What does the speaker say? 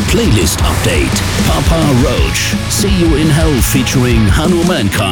Playlist Update. Papa Roach, See You in Hell featuring Hanumankind.